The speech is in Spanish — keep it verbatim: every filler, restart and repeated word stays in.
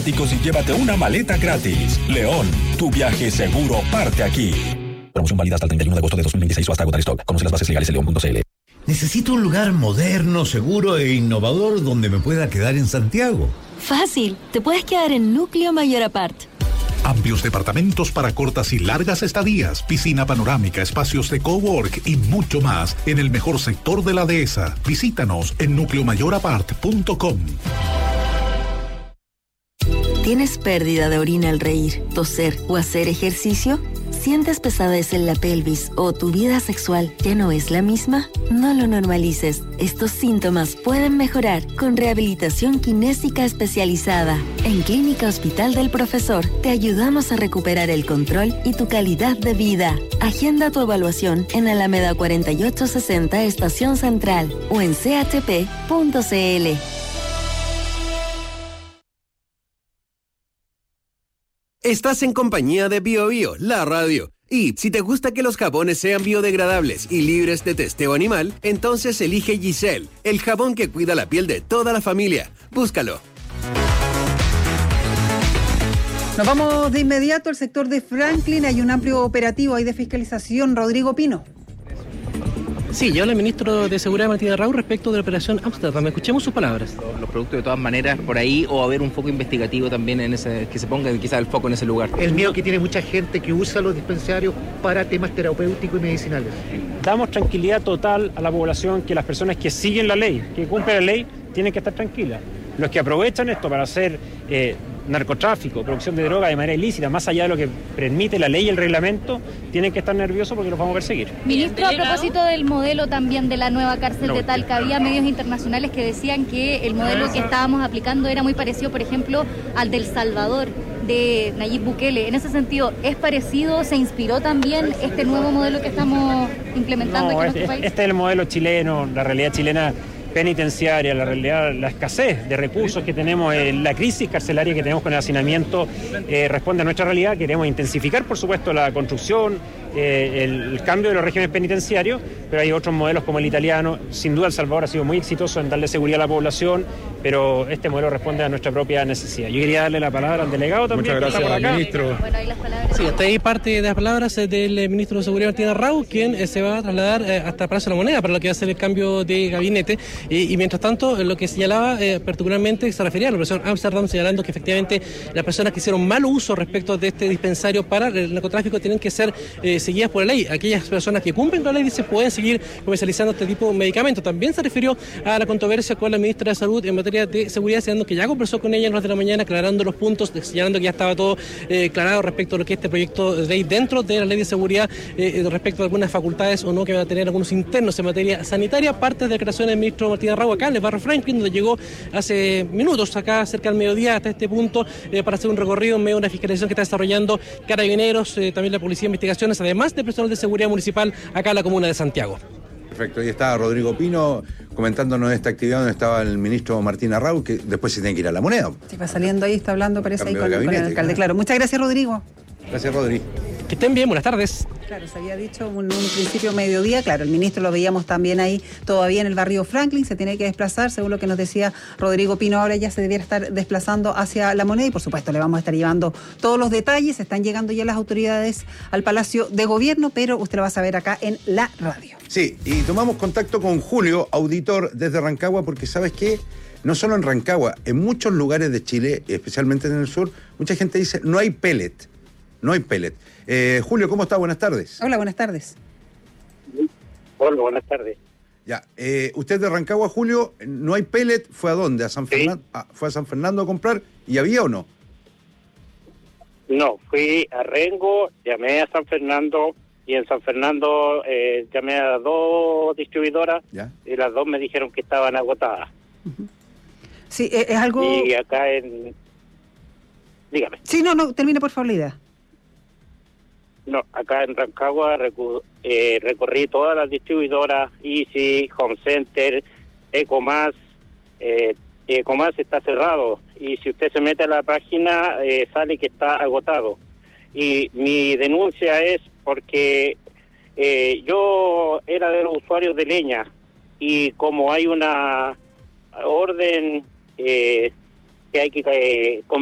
temáticos y llévate una maleta gratis. León, tu viaje seguro parte aquí. Promoción válida hasta el treinta y uno de agosto de dos mil veintiséis o hasta agotar stock. Conoce las bases legales en león punto c l. Necesito un lugar moderno, seguro e innovador donde me pueda quedar en Santiago. Fácil, te puedes quedar en Núcleo Mayor Apart. Amplios departamentos para cortas y largas estadías, piscina panorámica, espacios de cowork y mucho más en el mejor sector de la dehesa. Visítanos en núcleo mayor apart punto com. ¿Tienes pérdida de orina al reír, toser o hacer ejercicio? ¿Sientes pesadez en la pelvis o tu vida sexual ya no es la misma? No lo normalices. Estos síntomas pueden mejorar con rehabilitación kinésica especializada. En Clínica Hospital del Profesor te ayudamos a recuperar el control y tu calidad de vida. Agenda tu evaluación en Alameda cuarenta y ocho sesenta Estación Central o en c h p punto c l. Estás en compañía de Bio Bio, la radio. Y si te gusta que los jabones sean biodegradables y libres de testeo animal, entonces elige Giselle, el jabón que cuida la piel de toda la familia. Búscalo. Nos vamos de inmediato al sector de Franklin. Hay un amplio operativo ahí de fiscalización. Rodrigo Pino. Sí, yo habla el ministro de Seguridad, Martín Raúl, respecto de la operación Ámsterdam. Escuchemos sus palabras. Los productos de todas maneras por ahí, o haber un foco investigativo también en ese, que se ponga quizás el foco en ese lugar. El miedo que tiene mucha gente que usa los dispensarios para temas terapéuticos y medicinales. Damos tranquilidad total a la población, que las personas que siguen la ley, que cumplen la ley, tienen que estar tranquilas. Los que aprovechan esto para hacer eh, narcotráfico, producción de droga de manera ilícita, más allá de lo que permite la ley y el reglamento, tienen que estar nerviosos porque los vamos a perseguir. Ministro, a propósito del modelo también de la nueva cárcel no, de Talca, había medios internacionales que decían que el modelo que estábamos aplicando era muy parecido, por ejemplo, al del Salvador, de Nayib Bukele. En ese sentido, ¿es parecido? ¿Se inspiró también este nuevo modelo que estamos implementando no, aquí en este, nuestro país? Este es el modelo chileno, la realidad chilena penitenciaria, la realidad, la escasez de recursos que tenemos, eh, la crisis carcelaria que tenemos con el hacinamiento, eh, responde a nuestra realidad. Queremos intensificar, por supuesto, la construcción, eh, el, el cambio de los regímenes penitenciarios, pero hay otros modelos como el italiano. Sin duda El Salvador ha sido muy exitoso en darle seguridad a la población, pero este modelo responde a nuestra propia necesidad. Yo quería darle la palabra al delegado también. Muchas gracias, que está por acá. ministro. Bueno, ahí las palabras. Sí, hasta ahí parte de las palabras del ministro de Seguridad, Martín Raúl, quien eh, se va a trasladar eh, hasta Palacio de la Moneda para lo que va a ser el cambio de gabinete. Y, y mientras tanto, lo que señalaba eh, particularmente se refería a la operación Ámsterdam, señalando que efectivamente las personas que hicieron mal uso respecto de este dispensario para el narcotráfico tienen que ser eh, seguidas por la ley. Aquellas personas que cumplen con la ley se pueden seguir comercializando este tipo de medicamentos. También se refirió a la controversia con la ministra de Salud en materia de seguridad, señalando que ya conversó con ella en las de la mañana, aclarando los puntos, señalando que ya estaba todo eh, aclarado respecto a lo que es este proyecto de ley dentro de la ley de seguridad, eh, respecto a algunas facultades o no que van a tener algunos internos en materia sanitaria. Parte de la declaración del ministro Martín Raúl acá en el barrio Franklin, donde llegó hace minutos acá cerca del mediodía hasta este punto eh, para hacer un recorrido en medio de una fiscalización que está desarrollando Carabineros, eh, también la Policía de Investigaciones, además de personal de seguridad municipal acá en la comuna de Santiago. Perfecto, ahí está Rodrigo Pino comentándonos esta actividad donde estaba el ministro Martín Arrau, que después se tiene que ir a la Moneda. Sí, va saliendo ahí, está hablando, parece, ahí con, gabinete, con el alcalde. Claro, muchas gracias, Rodrigo. Gracias, Rodri. Que estén bien, buenas tardes. Claro, se había dicho en un, un principio mediodía, claro, el ministro lo veíamos también ahí todavía en el barrio Franklin, se tiene que desplazar, según lo que nos decía Rodrigo Pino, ahora ya se debiera estar desplazando hacia la Moneda y por supuesto le vamos a estar llevando todos los detalles, están llegando ya las autoridades al Palacio de Gobierno, pero usted lo va a saber acá en la radio. Sí, y tomamos contacto con Julio, auditor desde Rancagua, porque ¿sabes qué? No solo en Rancagua, en muchos lugares de Chile, especialmente en el sur, mucha gente dice, no hay pellet, no hay pellet. Eh, Julio, ¿cómo está? Buenas tardes. Hola, buenas tardes. Hola, buenas tardes. Ya, eh, usted de Rancagua, Julio, no hay pellet, ¿fue a dónde? ¿A San sí. Fernando? Ah, ¿Fue a San Fernando a comprar? ¿Y había o no? No, fui a Rengo, llamé a San Fernando y en San Fernando eh, llamé a dos distribuidoras ¿ya? Y las dos me dijeron que estaban agotadas. Uh-huh. Sí, es algo... Y acá en... Dígame. Sí, no, no, termine por favor la idea. No, acá en Rancagua recu- eh, recorrí todas las distribuidoras, Easy, Home Center, Ecomas. Eh, Ecomas está cerrado y si usted se mete a la página eh, sale que está agotado. Y mi denuncia es porque eh, yo era de los usuarios de leña y como hay una orden eh, que hay que... Eh,